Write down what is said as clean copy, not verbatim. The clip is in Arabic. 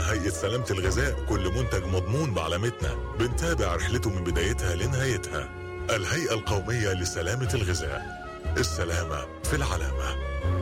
هيئة سلامة الغذاء كل منتج مضمون بعلامتنا، بنتابع رحلته من بدايتها لنهايتها. الهيئة القومية لسلامة الغذاء، السلامة في العلامة.